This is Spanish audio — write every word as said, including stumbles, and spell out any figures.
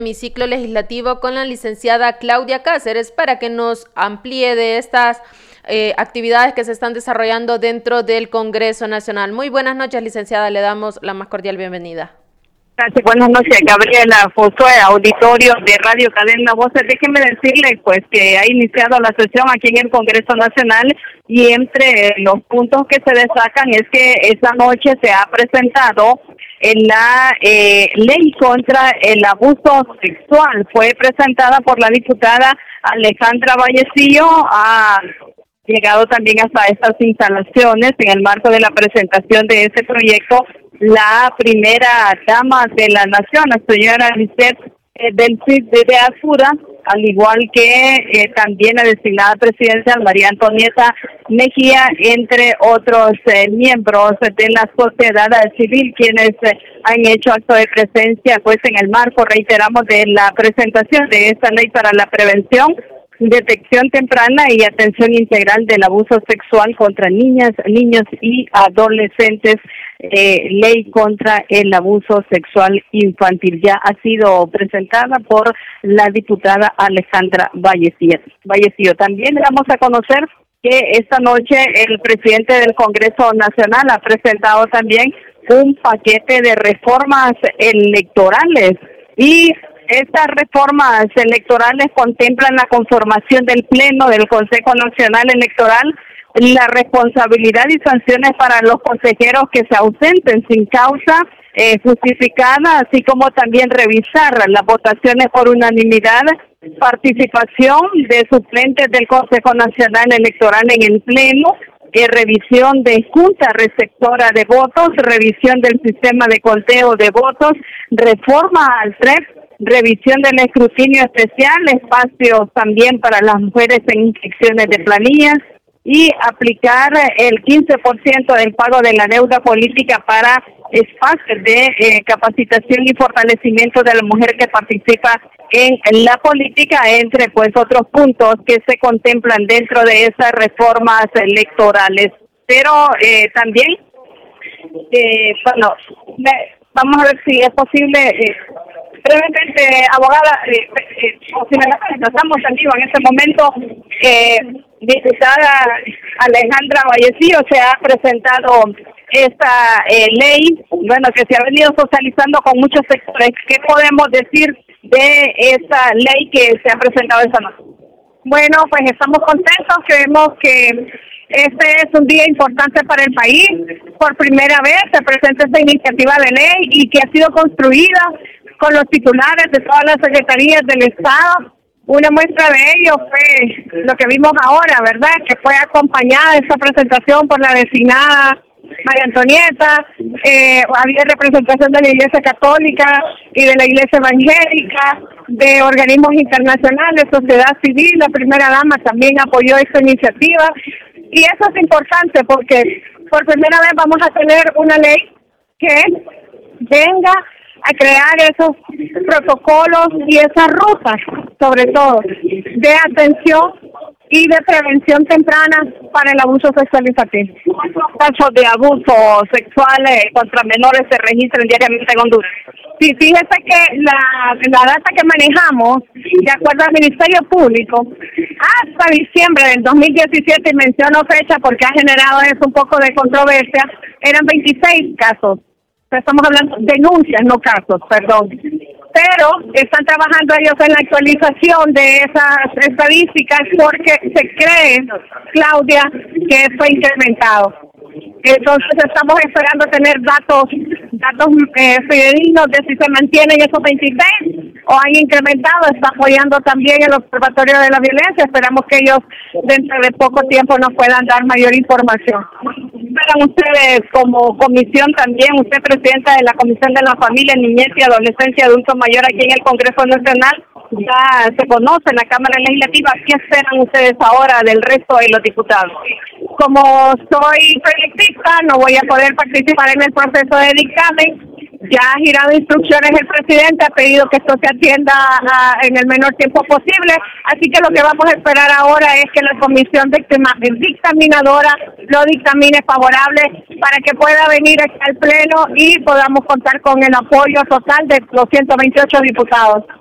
Mi ciclo legislativo con la licenciada Claudia Cáceres para que nos amplíe de estas eh, actividades que se están desarrollando dentro del Congreso Nacional. Muy buenas noches, licenciada, le damos la más cordial bienvenida. Gracias, buenas noches, Gabriela Fosué, auditorio de Radio Cadena Voces. Déjenme decirle pues que ha iniciado la sesión aquí en el Congreso Nacional y entre los puntos que se destacan es que esta noche se ha presentado en la eh, ley contra el abuso sexual. Fue presentada por la diputada Alejandra Vallecillo, ha llegado también hasta estas instalaciones en el marco de la presentación de este proyecto la primera dama de la nación, la señora Lisette eh, del C I D de Azura, al igual que eh, también la designada presidencial María Antonieta Mejía, entre otros eh, miembros de la sociedad civil, quienes eh, han hecho acto de presencia pues en el marco, reiteramos, de la presentación de esta ley para la prevención, detección temprana y atención integral del abuso sexual contra niñas, niños y adolescentes, eh, ley contra el abuso sexual infantil. Ya ha sido presentada por la diputada Alejandra Vallecillo. Vallecillo. También le damos a conocer que esta noche el presidente del Congreso Nacional ha presentado también un paquete de reformas electorales y estas reformas electorales contemplan la conformación del Pleno del Consejo Nacional Electoral, la responsabilidad y sanciones para los consejeros que se ausenten sin causa eh, justificada, así como también revisar las votaciones por unanimidad, participación de suplentes del Consejo Nacional Electoral en el Pleno, eh, revisión de junta receptora de votos, revisión del sistema de conteo de votos, reforma al T R E P, revisión del escrutinio especial, espacios también para las mujeres en inscripciones de planillas y aplicar el quince por ciento del pago de la deuda política para espacios de eh, capacitación y fortalecimiento de la mujer que participa en la política, entre pues otros puntos que se contemplan dentro de esas reformas electorales. Pero eh, también, eh, bueno, vamos a ver si es posible... Eh, Brevemente, abogada, eh, eh, o si me la estamos en vivo en este momento, eh, diputada Alejandra Vallecillo, se ha presentado esta eh, ley, bueno, que se ha venido socializando con muchos sectores. ¿Qué podemos decir de esta ley que se ha presentado esta noche? Bueno, pues estamos contentos, creemos que este es un día importante para el país. Por primera vez se presenta esta iniciativa de ley y que ha sido construida con los titulares de todas las secretarías del Estado. Una muestra de ello fue lo que vimos ahora, ¿verdad? Que fue acompañada esta presentación por la designada María Antonieta, eh, había representación de la Iglesia Católica y de la Iglesia Evangélica, de organismos internacionales, sociedad civil. La primera dama también apoyó esta iniciativa y eso es importante porque por primera vez vamos a tener una ley que venga a crear esos protocolos y esas rutas, sobre todo, de atención y de prevención temprana para el abuso sexual infantil. Casos de abuso sexual eh, contra menores se registran diariamente en Honduras. Sí, fíjese que la, la data que manejamos, de acuerdo al Ministerio Público, hasta diciembre del dos mil diecisiete, y menciono fecha porque ha generado eso un poco de controversia, eran veintiséis casos. Estamos hablando de denuncias, no casos, perdón. Pero están trabajando ellos en la actualización de esas estadísticas porque se cree, Claudia, que esto ha incrementado. Entonces estamos esperando tener datos datos eh, fidedignos de si se mantienen esos veintiséis o han incrementado. Está apoyando también el Observatorio de la Violencia. Esperamos que ellos dentro de poco tiempo nos puedan dar mayor información. Esperan ustedes como comisión también, usted presidenta de la Comisión de la Familia, Niñez y Adolescencia Adulto Mayor aquí en el Congreso Nacional, ya se conoce en la Cámara Legislativa. ¿Qué esperan ustedes ahora del resto de los diputados? Como soy proyectista, no voy a poder participar en el proceso de dictamen. Ya ha girado instrucciones el presidente, ha pedido que esto se atienda a, en el menor tiempo posible, así que lo que vamos a esperar ahora es que la comisión dictaminadora lo dictamine favorable para que pueda venir aquí al Pleno y podamos contar con el apoyo total de los ciento veintiocho diputados.